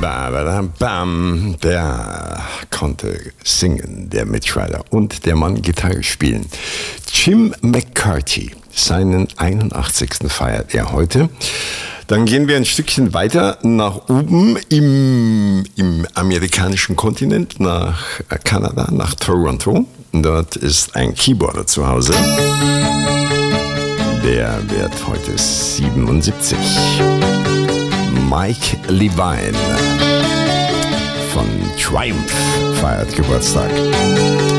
Bam, der konnte singen, der Mitstreiter, und der Mann Gitarre spielen. Jim McCarthy, seinen 81. feiert er heute. Dann gehen wir ein Stückchen weiter nach oben im amerikanischen Kontinent, nach Kanada, nach Toronto. Dort ist ein Keyboarder zu Hause. Der wird heute 77. Mike Levine von Triumph feiert Geburtstag.